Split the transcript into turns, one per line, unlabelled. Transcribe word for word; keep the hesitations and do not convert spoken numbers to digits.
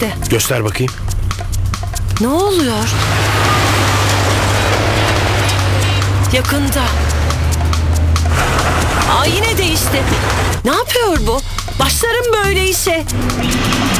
işte.
Göster bakayım.
Ne oluyor? Yakında. Aa, yine değişti. Ne yapıyor bu? Başlarım böyle işe.